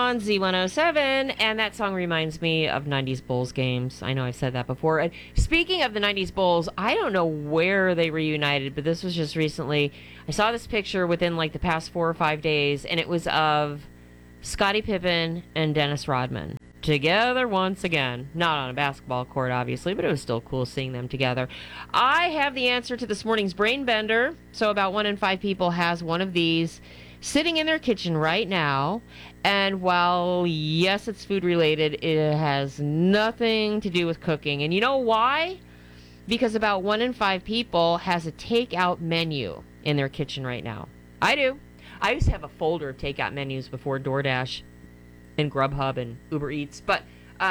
on Z107, and that song reminds me of 90s Bulls games. I know I've said that before. And speaking of the 90s Bulls, I don't know where they reunited, but this was just recently. I saw this picture within like the past 4 or 5 days, and it was of Scottie Pippen and Dennis Rodman together once again. Not on a basketball court, obviously, but it was still cool seeing them together. I have the answer to this morning's brain bender. So about 1 in 5 people has one of these sitting in their kitchen right now. And while, yes, it's food related, it has nothing to do with cooking. And you know why? Because about 1 in 5 people has a takeout menu in their kitchen right now. I do. I used to have a folder of takeout menus before DoorDash and Grubhub and Uber Eats. But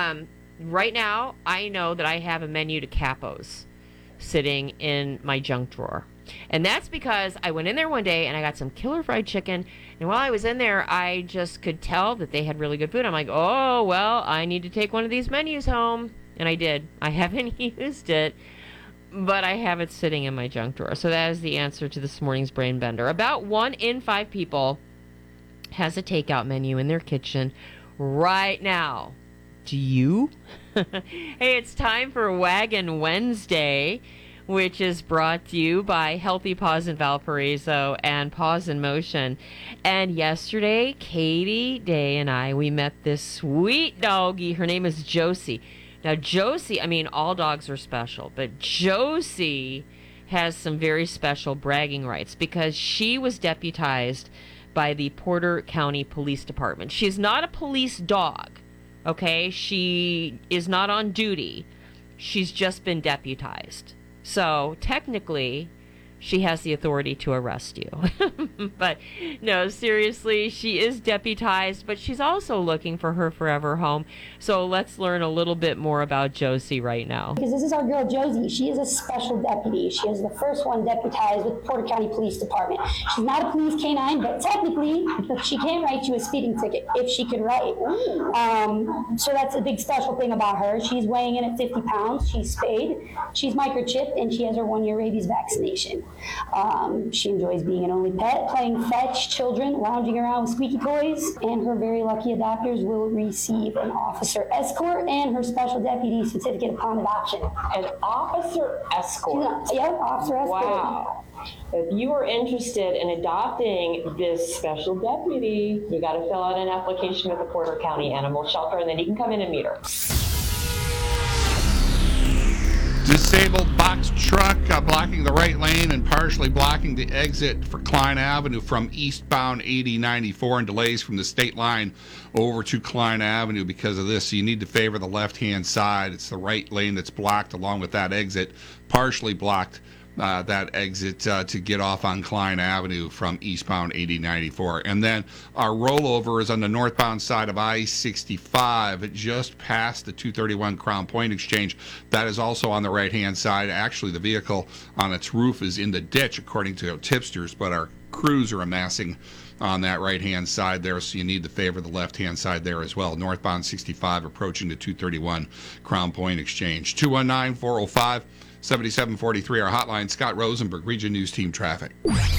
right now, I know that I have a menu to Capos sitting in my junk drawer. And that's because I went in there one day and I got some killer fried chicken. And while I was in there, I just could tell that they had really good food. I'm like, oh, well, I need to take one of these menus home. And I did. I haven't used it, but I have it sitting in my junk drawer. So that is the answer to this morning's brain bender. About 1 in 5 people has a takeout menu in their kitchen right now. Do you? Hey, it's time for Wagon Wednesday, which is brought to you by Healthy Paws in Valparaiso and Paws in Motion. And yesterday, Katie Day and I, we met this sweet doggie. Her name is Josie. Now, Josie, I mean, all dogs are special, but Josie has some very special bragging rights because she was deputized by the Porter County Police Department. She's not a police dog, okay? She is not on duty. She's just been deputized. So technically, she has the authority to arrest you. But no, seriously, she is deputized, but she's also looking for her forever home. So let's learn a little bit more about Josie right now. Because this is our girl Josie. She is a special deputy. She is the first one deputized with Porter County Police Department. She's not a police canine, but technically she can't write you a speeding ticket if she could write. So that's a big special thing about her. She's weighing in at 50 pounds. She's spayed. She's microchipped, and she has her 1-year rabies vaccination. She enjoys being an only pet, playing fetch, children, lounging around with squeaky toys, and her very lucky adopters will receive an officer escort and her special deputy certificate upon adoption. An officer escort? Yep, officer escort. Wow. If you are interested in adopting this special deputy, you got to fill out an application with the Porter County Animal Shelter, and then you can come in and meet her. Disabled box truck blocking the right lane and partially blocking the exit for Klein Avenue from eastbound 8094, and delays from the state line over to Klein Avenue because of this. So you need to favor the left-hand side. It's the right lane that's blocked along with that exit, partially blocked. That exit to get off on Klein Avenue from eastbound 8094. And then our rollover is on the northbound side of I-65, just past the 231 Crown Point Exchange. That is also on the right-hand side. Actually, the vehicle on its roof is in the ditch, according to tipsters, but our crews are amassing on that right-hand side there, so you need to favor the left-hand side there as well. Northbound 65 approaching the 231 Crown Point Exchange. 219-405 7743, our hotline. Scott Rosenberg, Region News Team Traffic.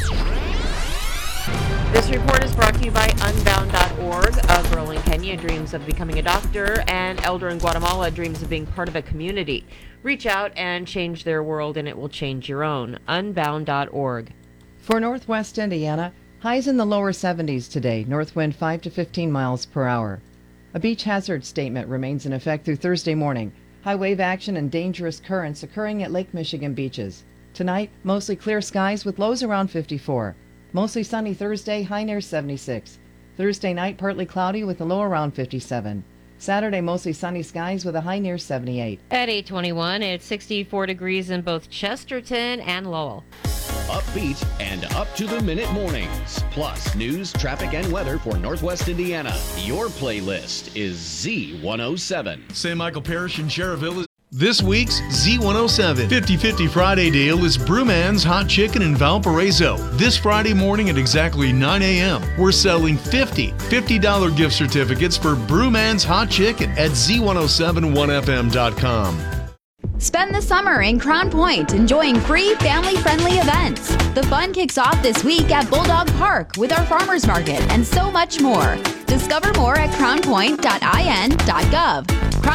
This report is brought to you by Unbound.org. A girl in Kenya dreams of becoming a doctor, and elder in Guatemala dreams of being part of a community. Reach out and change their world, and it will change your own. Unbound.org. For Northwest Indiana, highs in the lower 70s today, north wind 5 to 15 miles per hour. A beach hazard statement remains in effect through Thursday morning. High wave action and dangerous currents occurring at Lake Michigan beaches. Tonight, mostly clear skies with lows around 54. Mostly sunny Thursday, high near 76. Thursday night, partly cloudy with a low around 57. Saturday, mostly sunny skies with a high near 78. At 8:21, it's 64 degrees in both Chesterton and Lowell. Upbeat and up-to-the-minute mornings. Plus, news, traffic, and weather for Northwest Indiana. Your playlist is Z107. St. Michael Parish in Cherville. This week's Z107 50-50 Friday deal is Brewman's Hot Chicken in Valparaiso. This Friday morning at exactly 9 a.m., we're selling $50 gift certificates for Brewman's Hot Chicken at Z1071fm.com. Spend the summer in Crown Point enjoying free family-friendly events. The fun kicks off this week at Bulldog Park with our farmers market and so much more. Discover more at crownpoint.in.gov.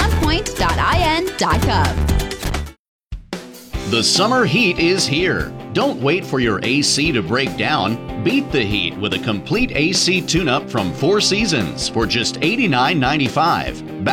crownpoint.in.gov. The summer heat is here. Don't wait for your AC to break down. Beat the heat with a complete AC tune-up from Four Seasons for just $89.95.